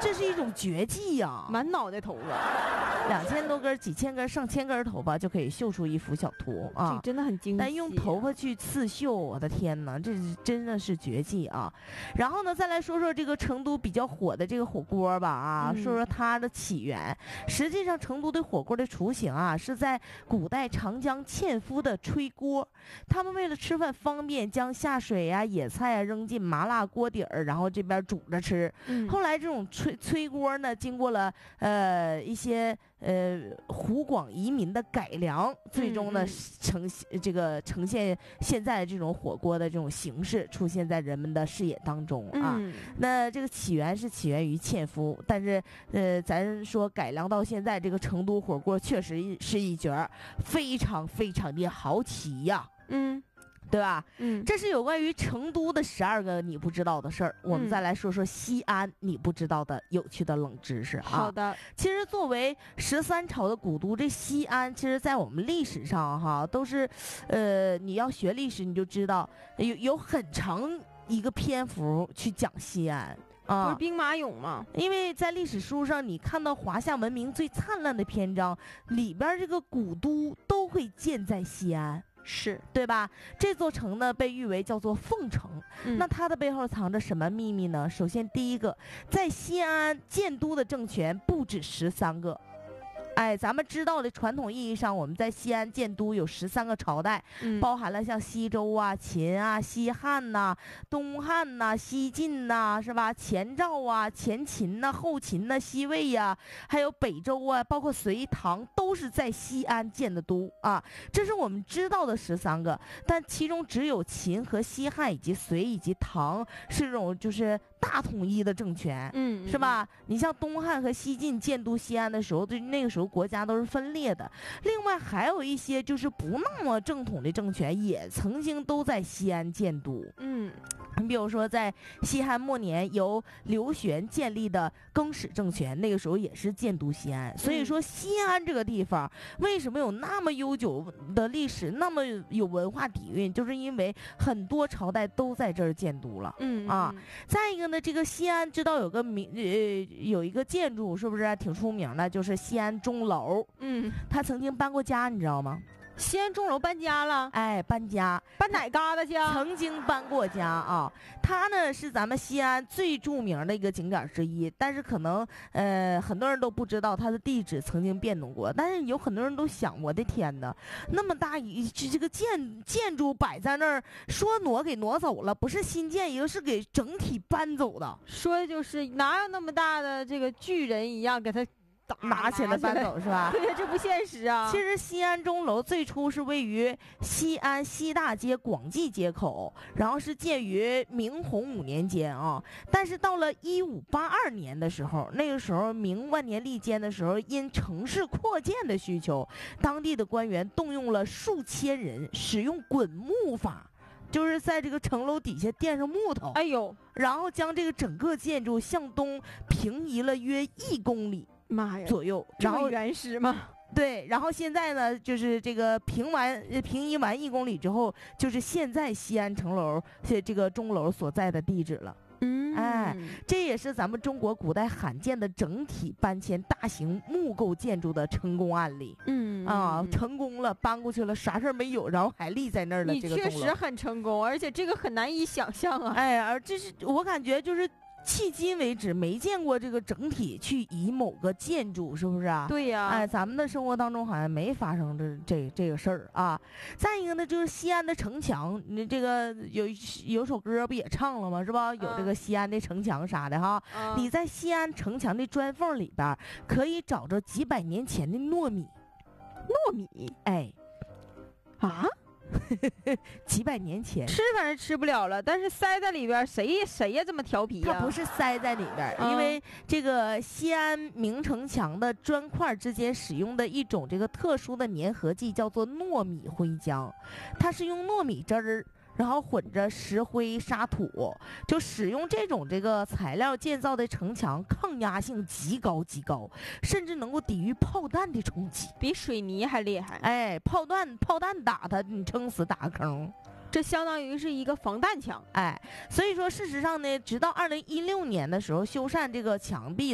这是一种绝技呀！ 满脑袋头发 ，2000多根、几千根、上千根头发就可以绣出一幅小图啊！ 这真的很精细。 但用头发去刺绣，我的天哪，这真的是绝技啊！然后呢，再来说说这个成都比较火的这个火锅吧啊，说说它的起源。实际上，成都的火锅的雏形啊，是在古代长江纤夫的炊锅，他们为了吃饭方便，将下水啊、野菜啊扔进麻辣锅底儿，然后这边煮着吃。后来这种炊锅呢，经过了一些湖广移民的改良，最终呢呈现现在这种火锅的这种形式出现在人们的视野当中啊。那这个起源于纤夫，但是咱说改良到现在，这个成都火锅确实是一绝，非常非常的好奇呀。对吧？这是有关于成都的12个你不知道的事儿。我们再来说说西安你不知道的有趣的冷知识啊。 好的， 其实作为13朝的古都，这西安其实在我们历史上哈都是，你要学历史你就知道有很长一个篇幅去讲西安。 不是兵马俑吗？ 因为在历史书上，你看到华夏文明最灿烂的篇章里边，这个古都都会建在西安。 是对吧？这座城呢被誉为叫做凤城，那它的背后藏着什么秘密呢？首先第一个，在西安建都的政权不止13个。咱们知道的传统意义上，我们在西安建都有13个朝代，包含了像西周啊、秦啊、西汉呐、东汉呐、西晋呐，是吧？前赵啊、前秦呐、后秦呐、西魏呀，还有北周啊，包括隋唐，都是在西安建的都啊。这是我们知道的13个，但其中只有秦和西汉以及隋以及唐是这种就是大统一的政权，是吧？你像东汉和西晋建都西安的时候，对那个时候国家都是分裂的。另外还有一些就是不那么正统的政权，也曾经都在西安建都。你比如说在西汉末年由刘玄建立的更始政权，那个时候也是建都西安。所以说西安这个地方为什么有那么悠久的历史，那么有文化底蕴，就是因为很多朝代都在这儿建都了。再一个呢，这个西安知道有一个建筑是不是挺出名的，就是西安钟楼。他曾经搬过家，你知道吗？ 西安钟楼搬家了？ 搬家， 搬哪嘎达家？ 曾经搬过家啊。它呢是咱们西安最著名的一个景点之一，但是可能很多人都不知道它的地址曾经变动过。但是有很多人都想，我的天哪，那么大这个建筑摆在那儿，说挪给挪走了，不是新建一个，是给整体搬走的。 说的就是哪有那么大的这个巨人一样给它拿起来搬走是吧？ 对呀，这不现实啊。 其实西安钟楼最初是位于西安西大街广济街口，然后是建于明洪5年间啊。但是到了1582年的时候，那个时候明万年历间的时候，因城市扩建的需求，当地的官员动用了数千人，使用滚木法。就是在这个城楼底下垫上木头，然后将这个整个建筑向东平移了约1公里。 妈呀， 左右，然后原始吗？ 对，然后现在呢，就是这个平移完1公里之后，就是现在西安城楼这个钟楼所在的地址了。这也是咱们中国古代罕见的整体搬迁大型木构建筑的成功案例。成功了，搬过去了，啥事儿没有，然后还立在那儿了。这个确实很成功，而且这个很难以想象啊。 而这是我感觉就是迄今为止没见过这个整体去移某个建筑，是不是啊？ 对呀。 咱们的生活当中好像没发生这个事儿啊。再一个呢，就是西安的城墙，你这个有首歌不也唱了吗？是吧？有这个西安的城墙啥的哈。你在西安城墙的砖缝里边可以找着几百年前的糯米。几百年前吃反正吃不了了，但是塞在里边，谁呀这么调皮呀？ 它不是塞在里边，因为这个西安明城墙的砖块之间使用的一种这个特殊的粘合剂叫做糯米灰浆，它是用糯米汁儿，然后混着石灰沙土，就使用这种这个材料建造的城墙，抗压性极高，甚至能够抵御炮弹的冲击， 比水泥还厉害。 炮弹打它，你撑死打个坑。 这相当于是一个防弹墙。 所以说事实上呢，直到2016年的时候修缮这个墙壁